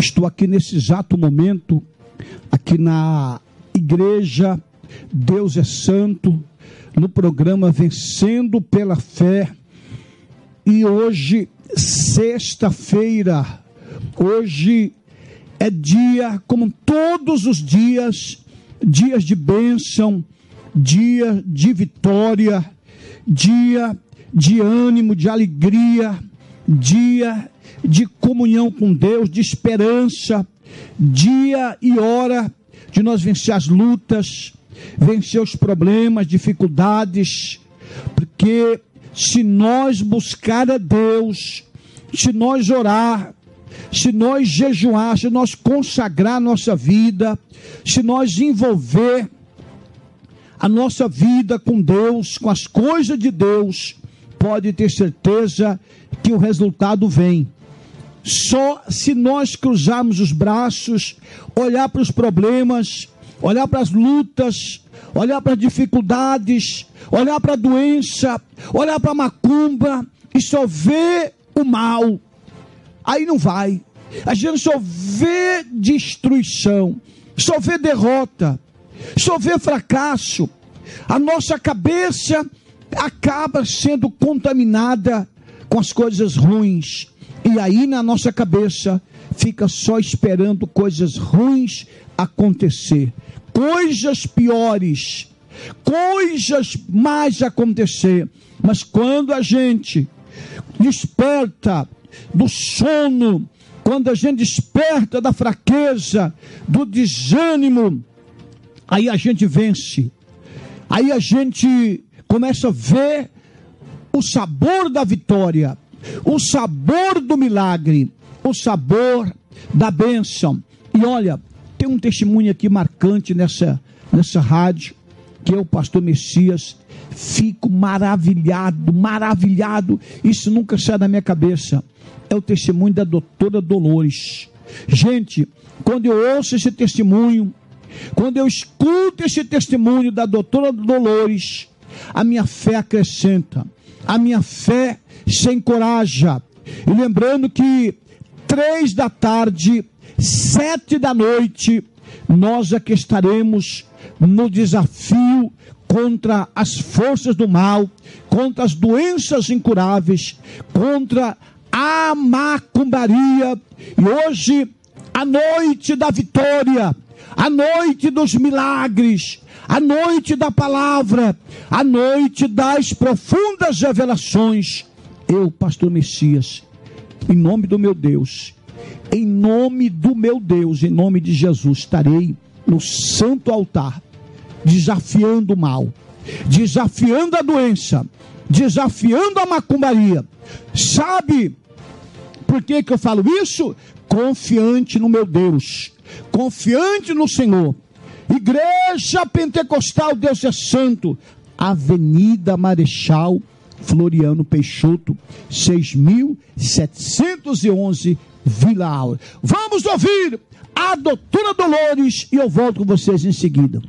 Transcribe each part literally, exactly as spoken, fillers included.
Estou aqui nesse exato momento, aqui na igreja Deus é Santo, no programa Vencendo pela Fé. E hoje, sexta-feira, hoje é dia, como todos os dias, dias de bênção, dia de vitória, dia de ânimo, de alegria, dia de comunhão com Deus, de esperança, dia e hora de nós vencer as lutas, vencer os problemas, dificuldades, porque se nós buscar a Deus, se nós orar, se nós jejuar, se nós consagrar nossa vida, se nós envolver a nossa vida com Deus, com as coisas de Deus, pode ter certeza que o resultado vem. Só se nós cruzarmos os braços, olhar para os problemas, olhar para as lutas, olhar para as dificuldades, olhar para a doença, olhar para a macumba e só ver o mal, aí não vai. A gente só vê destruição, só vê derrota, só vê fracasso. A nossa cabeça acaba sendo contaminada com as coisas ruins, e aí na nossa cabeça fica só esperando coisas ruins acontecer, coisas piores, coisas mais acontecer. Mas quando a gente desperta do sono, quando a gente desperta da fraqueza, do desânimo, aí a gente vence, aí a gente começa a ver o sabor da vitória, o sabor do milagre, o sabor da bênção. E olha, tem um testemunho aqui marcante nessa, nessa rádio, que eu, pastor Messias, fico maravilhado, maravilhado, isso nunca sai da minha cabeça. É o testemunho da doutora Dolores. Gente, quando eu ouço esse testemunho, quando eu escuto esse testemunho da doutora Dolores, a minha fé acrescenta, a minha fé se encoraja. E lembrando que três da tarde, sete da noite, nós aqui estaremos no desafio contra as forças do mal, contra as doenças incuráveis, contra a macumbaria. E hoje, a noite da vitória, a noite dos milagres, a noite da palavra, a noite das profundas revelações. Eu, pastor Messias, em nome do meu Deus, em nome do meu Deus, em nome de Jesus, estarei no santo altar, desafiando o mal, desafiando a doença, desafiando a macumbaria. Sabe por que que eu falo isso? Confiante no meu Deus, confiante no Senhor. Igreja Pentecostal Deus é Santo, Avenida Marechal Floriano Peixoto, seis mil setecentos e onze, Vila Aura. Vamos ouvir a doutora Dolores e eu volto com vocês em seguida.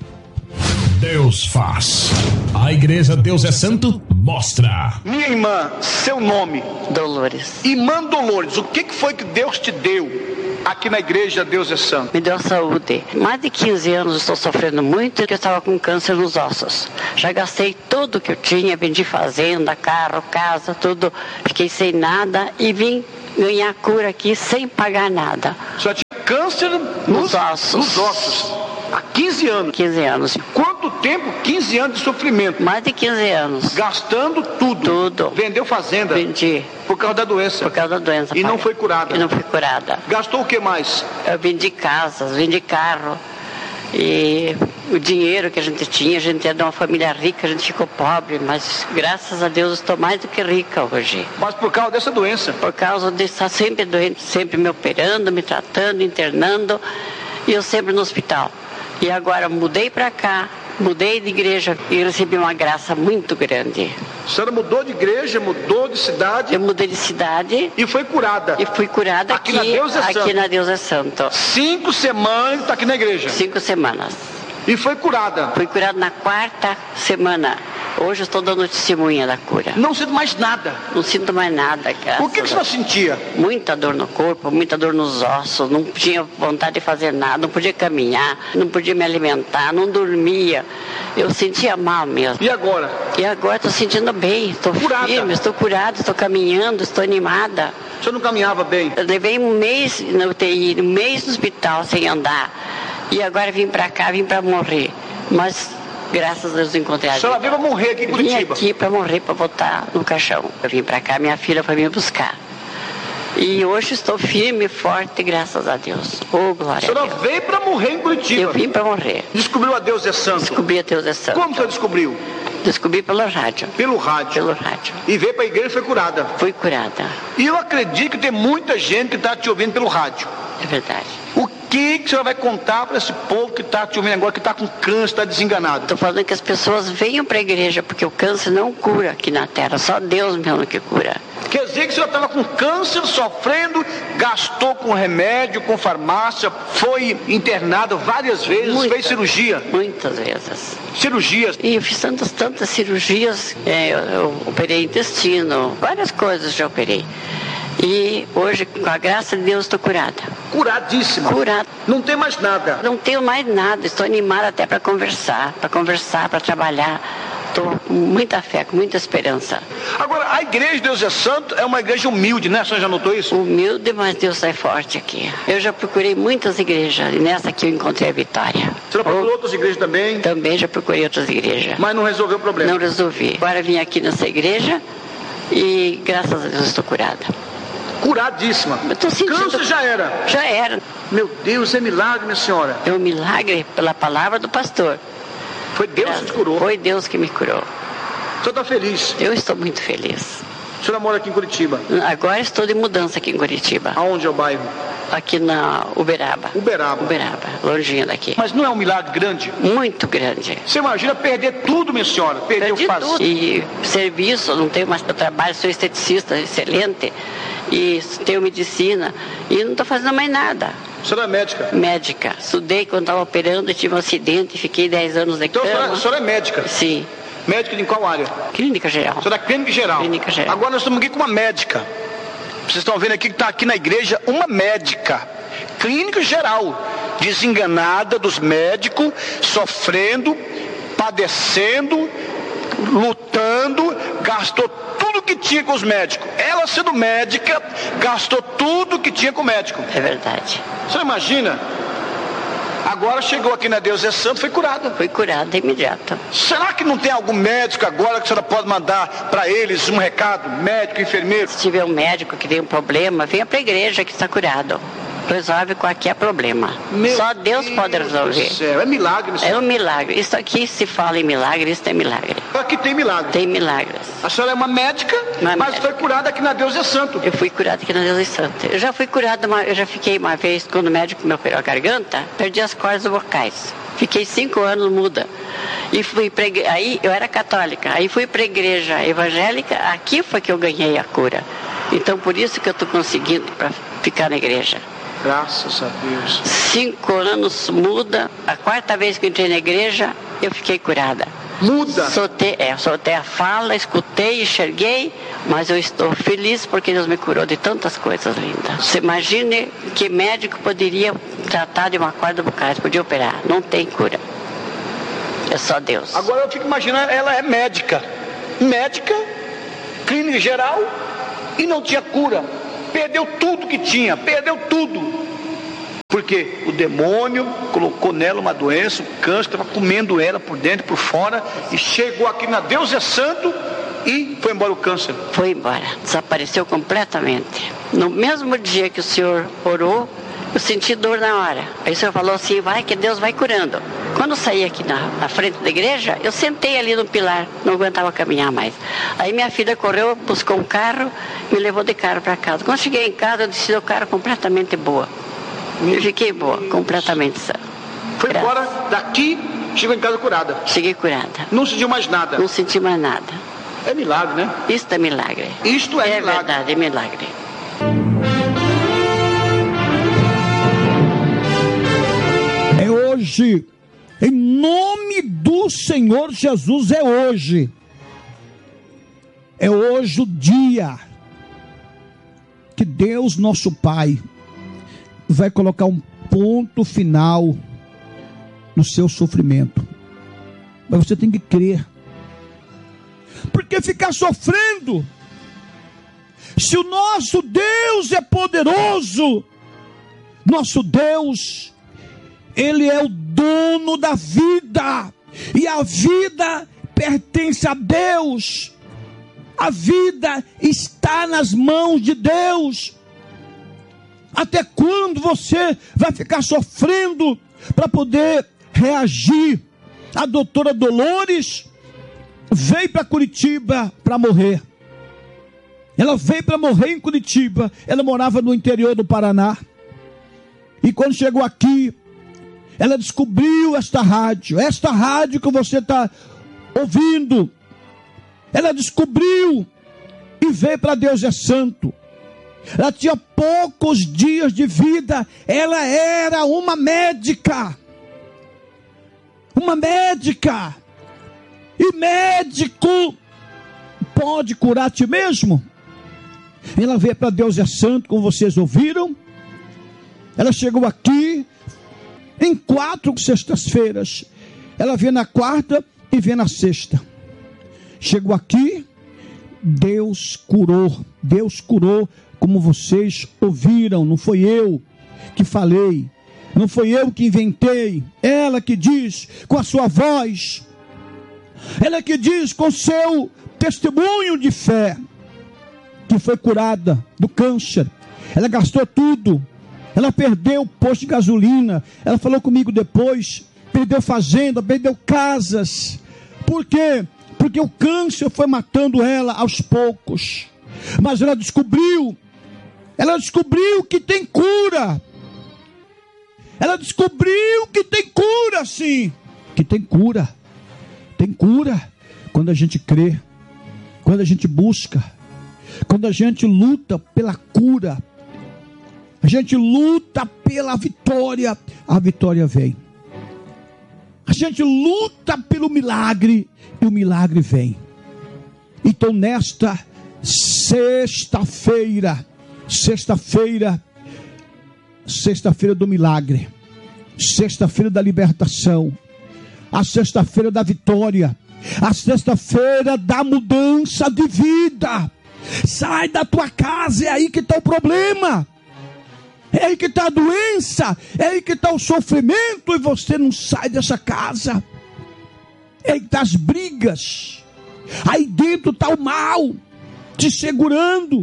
Deus faz. A igreja Deus é Santo mostra. Minha irmã, seu nome? Dolores. Irmã Dolores, o que foi que Deus te deu aqui na igreja Deus é Santo? Me deu saúde. Mais de quinze anos estou sofrendo muito, porque eu estava com câncer nos ossos. Já gastei tudo que eu tinha, vendi fazenda, carro, casa, tudo. Fiquei sem nada e vim ganhar cura aqui sem pagar nada. Só tinha câncer nos, nos ossos. Nos ossos. Há quinze anos. quinze anos. Quanto tempo? quinze anos de sofrimento. Mais de quinze anos. Gastando tudo. Tudo. Vendeu fazenda. Vendi. Por causa da doença. Por causa da doença. E pai. não foi curada. E não fui curada. Gastou o que mais? Eu vendi casas, vendi carro. E o dinheiro que a gente tinha, a gente é de uma família rica, a gente ficou pobre, mas graças a Deus estou mais do que rica hoje. Mas por causa dessa doença? Por causa de estar sempre doente, sempre me operando, me tratando, internando, e eu sempre no hospital. E agora mudei para cá, mudei de igreja e recebi uma graça muito grande. A senhora mudou de igreja, mudou de cidade? Eu mudei de cidade. E foi curada? E fui curada aqui, aqui, na, Deus é aqui Santo. na Deus é Santo. Cinco semanas está aqui na igreja? Cinco semanas. E foi curada? Fui curada na quarta semana. Hoje eu estou dando testemunha da cura. Não sinto mais nada. Não sinto mais nada, cara. O que, que você sentia? Muita dor no corpo, muita dor nos ossos, não tinha vontade de fazer nada, não podia caminhar, não podia me alimentar, não dormia. Eu sentia mal mesmo. E agora? E agora estou sentindo bem, estou firme, estou curada, estou caminhando, estou animada. O senhor não caminhava bem? Eu levei um mês na U T I, um mês no hospital sem andar. E agora vim para cá, vim para morrer. Mas graças a Deus encontrei a vida. A senhora veio para morrer aqui em Curitiba? Vim aqui para morrer, para botar no caixão. Eu vim para cá, minha filha foi me buscar. E hoje estou firme e forte, graças a Deus. Oh, glória a Deus. A senhora veio para morrer em Curitiba? Eu vim para morrer. Descobriu a Deus é Santo? Descobri a Deus é Santo. Como que você descobriu? Descobri pelo rádio. Pelo rádio? Pelo rádio. E veio para a igreja e foi curada? Fui curada. E eu acredito que tem muita gente que está te ouvindo pelo rádio. É verdade. O que, que a senhora vai contar para esse povo que está te ouvindo agora, que está com câncer, está desenganado? Estou falando que as pessoas venham para a igreja, porque o câncer não cura aqui na terra, só Deus mesmo que cura. Quer dizer que a senhora estava com câncer, sofrendo, gastou com remédio, com farmácia, foi internado várias vezes, Muita, fez cirurgia? Muitas vezes. Cirurgias? E eu fiz tantas, tantas cirurgias, é, eu, eu operei intestino, várias coisas já operei. E hoje, com a graça de Deus, estou curada. Curadíssima? Curada. Não tem mais nada? Não tenho mais nada, estou animada até para conversar, para conversar, para trabalhar. Estou com muita fé, com muita esperança. Agora, a igreja de Deus é Santo é uma igreja humilde, né? A senhora já notou isso? Humilde, mas Deus é forte aqui. Eu já procurei muitas igrejas, e nessa aqui eu encontrei a vitória. A senhora procurou outras igrejas também? Também já procurei outras igrejas. Mas não resolveu o problema? Não resolvi. Agora vim aqui nessa igreja e graças a Deus estou curada. Curadíssima. Eu tô sentindo... Câncer já era? Já era. Meu Deus, é milagre, minha senhora. É um milagre pela palavra do pastor. Foi Deus que te curou? Foi Deus que me curou. O senhor está feliz? Eu estou muito feliz. A senhora mora aqui em Curitiba? Agora estou de mudança aqui em Curitiba. Aonde é o bairro? Aqui na Uberaba. Uberaba? Uberaba, longinho daqui. Mas não é um milagre grande? Muito grande. Você imagina perder tudo, minha senhora? Perder Perdi o faz... tudo. E serviço, não tenho mais para trabalho, sou esteticista excelente. E tenho medicina. E não estou fazendo mais nada. A senhora é médica? Médica. Estudei quando estava operando, tive um acidente, fiquei dez anos de então, cama. Então a senhora é médica? Sim. Médica em qual área? Clínica geral. A senhora é clínica geral? Clínica geral. Agora nós estamos aqui com uma médica. Vocês estão vendo aqui que está aqui na igreja uma médica. Clínica geral. Desenganada dos médicos, sofrendo, padecendo, lutando, gastou tudo que tinha com os médicos. Ela, sendo médica, gastou tudo que tinha com o médico. É verdade. Você imagina? Agora chegou aqui na Deus é Santo, foi curada. Foi curada imediata. Será que não tem algum médico agora que a senhora pode mandar para eles um recado? Médico, enfermeiro? Se tiver um médico que tem um problema, venha para a igreja que está curado. Resolve qualquer problema. Meu Só Deus, Deus pode resolver. Do céu. É milagre, É um milagre. Isso aqui se fala em milagre, isso é milagre. Aqui tem milagre. Tem milagres. A senhora é uma médica, uma mas médica. foi curada aqui na Deus é Santo. Eu fui curada aqui na Deus é Santo. Eu já fui curada, uma, eu já fiquei uma vez, quando o médico me operou a garganta, perdi as cordas vocais. Fiquei cinco anos muda. E fui pra, aí eu era católica, aí fui para a igreja evangélica, aqui foi que eu ganhei a cura. Então por isso que eu estou conseguindo para ficar na igreja. Graças a Deus. Cinco anos muda, a quarta vez que eu entrei na igreja, eu fiquei curada. Muda? Soltei, é, soltei a fala, escutei, enxerguei, mas eu estou feliz porque Deus me curou de tantas coisas lindas. Você imagine que médico poderia tratar de uma corda vocal, podia operar. Não tem cura. É só Deus. Agora eu fico imaginando, ela é médica. Médica, clínica geral, e não tinha cura. Perdeu tudo que tinha, perdeu tudo. Porque o demônio colocou nela uma doença, um câncer, estava comendo ela por dentro e por fora, e chegou aqui na Deus é Santo e foi embora o câncer. Foi embora, desapareceu completamente. No mesmo dia que o senhor orou, eu senti dor na hora. Aí o senhor falou assim, vai que Deus vai curando. Quando eu saí aqui na, na frente da igreja, eu sentei ali no pilar, não aguentava caminhar mais. Aí minha filha correu, buscou um carro, me levou de carro para casa. Quando cheguei em casa, eu desci do carro completamente boa. Eu fiquei boa, completamente sã. Foi Graças. embora daqui, chegou em casa curada. Cheguei curada. Não sentiu mais nada. Não senti mais nada. É milagre, né? Isto é milagre. Isto é, é milagre. É verdade, é milagre. É hoje. Em nome do Senhor Jesus, é hoje. É hoje o dia que Deus, nosso Pai, vai colocar um ponto final no seu sofrimento. Mas você tem que crer. Porque ficar sofrendo, se o nosso Deus é poderoso, nosso Deus, Ele é o dono da vida, e a vida pertence a Deus, a vida está nas mãos de Deus. Até quando você vai ficar sofrendo para poder reagir? A doutora Dolores veio para Curitiba para morrer. Ela veio para morrer em Curitiba. Ela morava no interior do Paraná. E quando chegou aqui, ela descobriu esta rádio. Esta rádio que você está ouvindo. Ela descobriu e veio para Deus é Santo. Ela tinha poucos dias de vida. Ela era uma médica. Uma médica. E médico pode curar a ti mesmo? Ela veio para Deus é Santo, como vocês ouviram. Ela chegou aqui em quatro sextas-feiras. Ela veio na quarta e veio na sexta. Chegou aqui, Deus curou. Deus curou, como vocês ouviram. Não foi eu que falei. Não foi eu que inventei. Ela que diz com a sua voz. Ela que diz com seu testemunho de fé que foi curada do câncer. Ela gastou tudo. Ela perdeu o posto de gasolina. Ela falou comigo depois. Perdeu fazenda, perdeu casas. Por quê? Porque o câncer foi matando ela aos poucos. Mas ela descobriu. Ela descobriu que tem cura. Ela descobriu que tem cura, sim. Que tem cura. Tem cura quando a gente crê. Quando a gente busca. Quando a gente luta pela cura. A gente luta pela vitória. A vitória vem. A gente luta pelo milagre. E o milagre vem. Então nesta sexta-feira. Sexta-feira. Sexta-feira do milagre. Sexta-feira da libertação. A sexta-feira da vitória. A sexta-feira da mudança de vida. Sai da tua casa, é aí que está o problema. É aí que está a doença. É aí que está o sofrimento. E você não sai dessa casa. É aí que está as brigas. Aí dentro está o mal te segurando.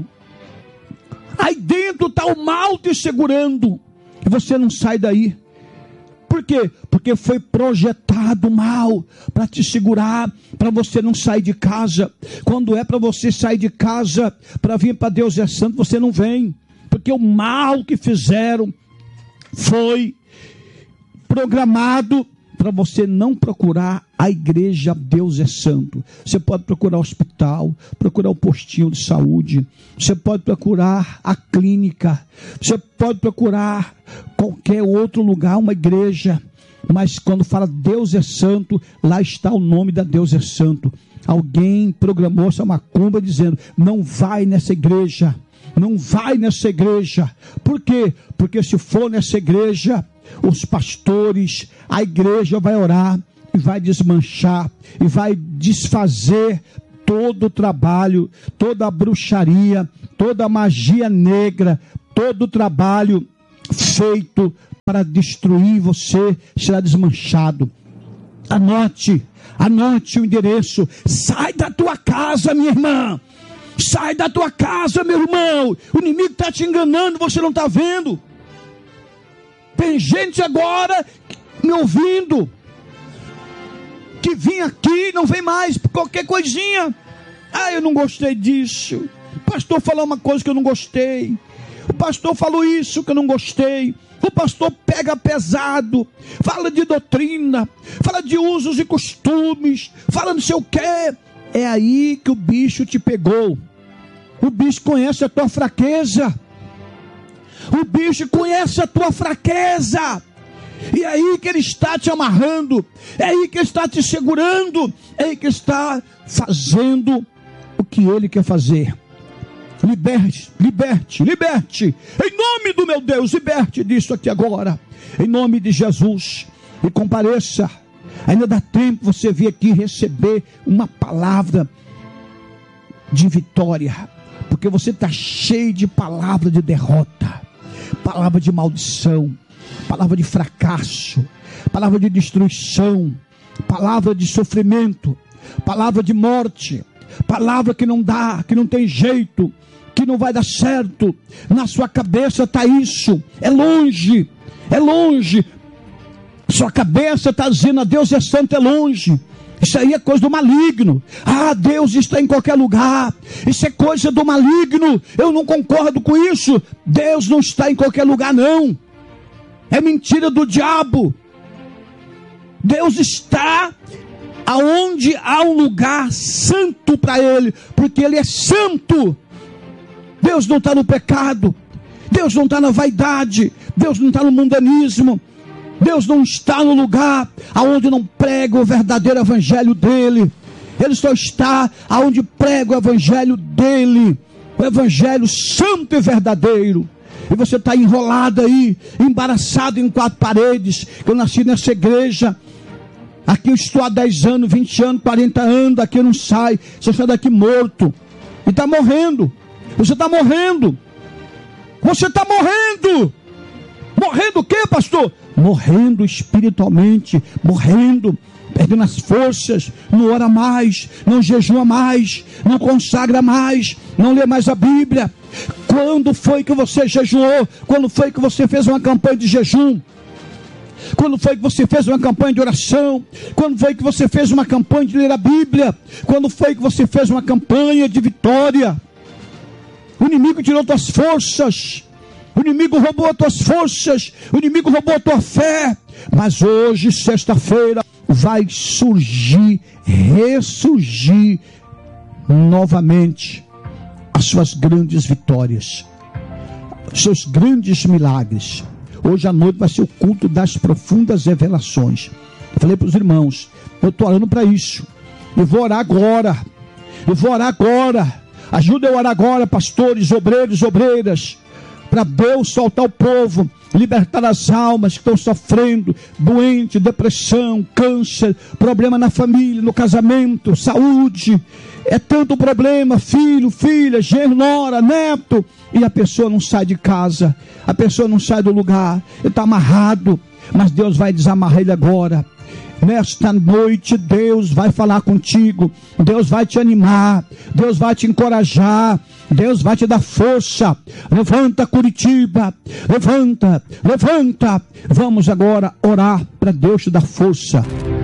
Aí dentro está o mal te segurando. E você não sai daí. Por quê? Porque foi projetado mal para te segurar, para você não sair de casa. Quando é para você sair de casa, para vir para Deus é Santo, você não vem. Porque o mal que fizeram foi programado para você não procurar a igreja Deus é Santo. Você pode procurar o hospital, procurar o postinho de saúde, você pode procurar a clínica, você pode procurar qualquer outro lugar, uma igreja, mas quando fala Deus é Santo, lá está o nome da Deus é Santo. Alguém programou essa macumba dizendo, não vai nessa igreja, não vai nessa igreja. Por quê? Porque se for nessa igreja, os pastores, a igreja vai orar e vai desmanchar e vai desfazer todo o trabalho, toda a bruxaria, toda a magia negra, todo o trabalho feito para destruir você será desmanchado. Anote, anote o endereço. Sai da tua casa, minha irmã. Sai da tua casa, meu irmão. O inimigo está te enganando, você não está vendo. Tem gente agora me ouvindo que vinha aqui, não vem mais por qualquer coisinha. Ah, eu não gostei disso. O pastor falou uma coisa que eu não gostei. O pastor falou isso que eu não gostei. O pastor pega pesado, fala de doutrina, fala de usos e costumes, fala não sei o que. É aí que o bicho te pegou. O bicho conhece a tua fraqueza. O bicho conhece a tua fraqueza. E é aí que ele está te amarrando. É aí que ele está te segurando. É aí que está fazendo o que Ele quer fazer. Liberte, liberte, liberte. Em nome do meu Deus, liberte disso aqui agora. Em nome de Jesus. E compareça. Ainda dá tempo você vir aqui receber uma palavra de vitória. Porque você está cheio de palavra de derrota. Palavra de maldição. Palavra de fracasso. Palavra de destruição. Palavra de sofrimento. Palavra de morte. Palavra que não dá, que não tem jeito, que não vai dar certo. Na sua cabeça está isso. É longe, é longe. Sua cabeça está dizendo: a Deus é santo, é longe. Isso aí é coisa do maligno. Ah, Deus está em qualquer lugar. Isso é coisa do maligno. Eu não concordo com isso. Deus não está em qualquer lugar, não. É mentira do diabo. Deus está aonde há um lugar santo para Ele, porque Ele é santo. Deus não está no pecado, Deus não está na vaidade, Deus não está no mundanismo, Deus não está no lugar aonde não prega o verdadeiro evangelho dEle. Ele só está aonde prega o evangelho dEle, o evangelho santo e verdadeiro. E você está enrolado aí, embaraçado em quatro paredes. Eu nasci nessa igreja, aqui eu estou há dez anos, vinte anos, quarenta anos, daqui eu não saio. Você está daqui morto. E está morrendo. Você está morrendo. Você está morrendo. Morrendo o quê, pastor? Morrendo espiritualmente. Morrendo. Perdendo as forças. Não ora mais. Não jejua mais. Não consagra mais. Não lê mais a Bíblia. Quando foi que você jejuou? Quando foi que você fez uma campanha de jejum? Quando foi que você fez uma campanha de oração? Quando foi que você fez uma campanha de ler a Bíblia? Quando foi que você fez uma campanha de vitória? O inimigo tirou tuas forças. O inimigo roubou as tuas forças. O inimigo roubou a tua fé. Mas hoje, sexta-feira, vai surgir, ressurgir novamente as suas grandes vitórias, os seus grandes milagres. Hoje à noite vai ser o culto das profundas revelações. Eu falei para os irmãos, eu estou orando para isso. Eu vou orar agora. Eu vou orar agora. Ajuda eu a orar agora, pastores, obreiros, obreiras. Para Deus soltar o povo, libertar as almas que estão sofrendo, doente, depressão, câncer, problema na família, no casamento, saúde. É tanto problema, filho, filha, genro, nora, neto. E a pessoa não sai de casa, a pessoa não sai do lugar, ele está amarrado, mas Deus vai desamarrar ele agora. Nesta noite Deus vai falar contigo, Deus vai te animar, Deus vai te encorajar, Deus vai te dar força. Levanta, Curitiba, levanta, levanta. Vamos agora orar para Deus te dar força.